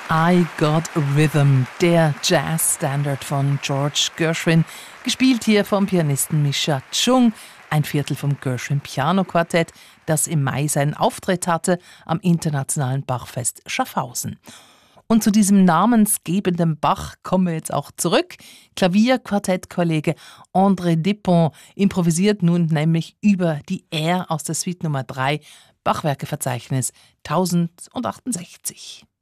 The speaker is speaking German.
I Got a Rhythm, der Jazz-Standard von George Gershwin, gespielt hier vom Pianisten Misha Chung, ein Viertel vom Gershwin Piano Quartett, das im Mai seinen Auftritt hatte am Internationalen Bachfest Schaffhausen. Und zu diesem namensgebenden Bach kommen wir jetzt auch zurück. Klavierquartettkollege André Despont improvisiert nun nämlich über die Air aus der Suite Nummer 3, Bachwerkeverzeichnis 1068.